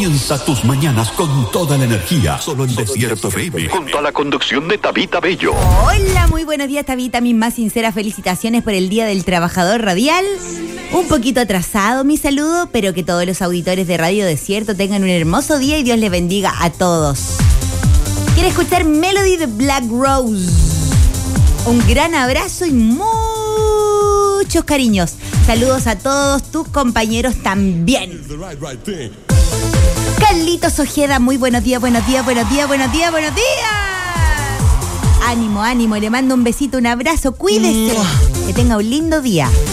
Comienza tus mañanas con toda la energía. Solo en Despierta FM. Junto a la conducción de Tabita Bello. Hola, muy buenos días, Tabita. Mis más sinceras felicitaciones por el Día del Trabajador Radial. Un poquito atrasado mi saludo, pero que todos los auditores de Radio Desierto tengan un hermoso día y Dios les bendiga a todos. Quiero escuchar Melody de Black Rose. Un gran abrazo y muchos cariños. Saludos a todos tus compañeros también. Carlitos Ojeda, muy buenos días, buenos días, buenos días, buenos días, buenos días. Ánimo, ánimo, le mando un besito, un abrazo, cuídese. Que tenga un lindo día.